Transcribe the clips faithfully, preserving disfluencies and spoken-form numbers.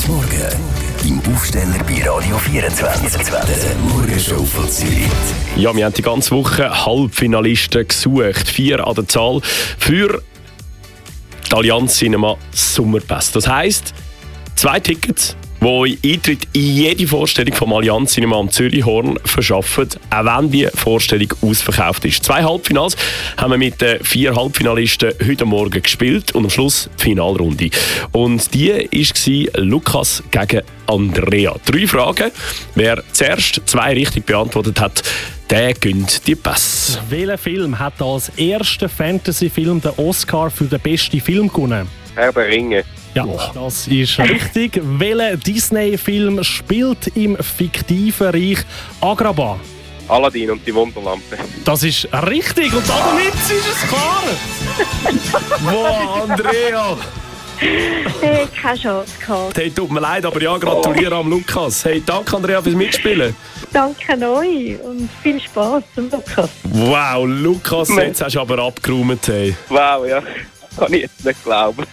Morgen im Aufsteller bei Radio vierundzwanzig. Der Morgenshow von Zürich. Ja, wir haben die ganze Woche Halbfinalisten gesucht. Vier an der Zahl für die Allianz Cinema Sommerpass. Das heisst, zwei Tickets, die euch Eintritt in jede Vorstellung vom Allianz Cinema am Zürichhorn verschaffen, auch wenn die Vorstellung ausverkauft ist. Zwei Halbfinals haben wir mit den vier Halbfinalisten heute Morgen gespielt und am Schluss die Finalrunde. Und die war Lukas gegen Andrea. Drei Fragen. Wer zuerst zwei richtig beantwortet hat, der gönnt die Pass. Welcher Film hat als erster Fantasy-Film den Oscar für den besten Film gewonnen? Herr der Ringe. Ja, das ist richtig. Welcher Disney-Film spielt im fiktiven Reich Agrabah? Aladdin und die Wunderlampe. Das ist richtig und damit ist es klar. Wow, Andrea! Hey, keine Chance gehabt. Hey, tut mir leid, aber ja, gratuliere am Lukas. Hey, danke Andrea fürs Mitspielen. Danke euch und viel Spaß zum Lukas. Wow, Lukas, jetzt hast du aber abgeräumt. Hey. Wow, ja. Kann ich jetzt nicht glauben.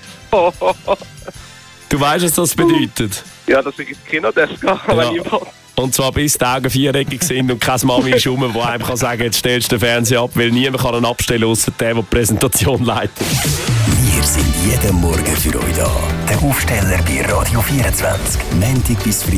Du weißt, was das bedeutet? Ja, dass ich ins Kino darf gehen, wenn Ja. ich will. Und zwar bis die Augen viereckig sind und keine Mami ist rum, die einem kann sagen, jetzt stellst du den Fernseher ab, weil niemand kann ihn abstellen, außer der, der die Präsentation leitet. Wir sind jeden Morgen für euch da. Der Aufsteller bei Radio vierundzwanzig. Montag bis Freitag.